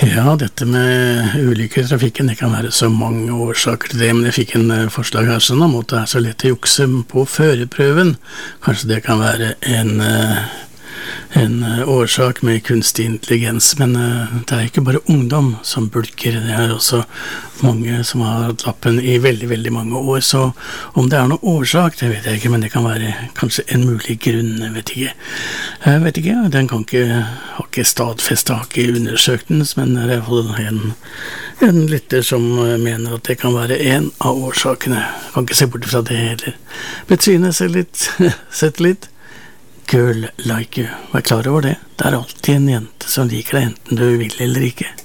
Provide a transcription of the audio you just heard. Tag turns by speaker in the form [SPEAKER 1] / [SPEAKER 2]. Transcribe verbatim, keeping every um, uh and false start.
[SPEAKER 1] Ja, dette med ulykker i trafikken, det kan være så mange årsaker til det, men jeg fikk en eh, forslag her sånn om at det er så lett å jukse på førerprøven. Kanskje det kan være en, eh, en eh, årsak med kunstig intelligens, men eh, det er ikke bare ungdom som bulker, det er også mange som har hatt lappen i veldig, veldig mange år, så om det er noen årsak, det vet jeg ikke, men det kan være kanskje en mulig grunn, jeg vet ikke. Jeg vet ikke, den kan ikke, har ikke stadfestet, har ikke undersøkt den, men det er i hvert fall en, en lytter som mener at det kan være en av årsakene. Jeg kan ikke se bort fra det heller. Betrine seg litt, sett litt. Girl like you. Vær klar over det. Det er alltid en jente som liker deg, enten du vil eller ikke.